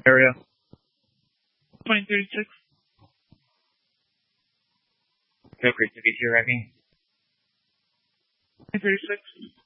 area. 2036. Feel free to be here, Remy. 2036.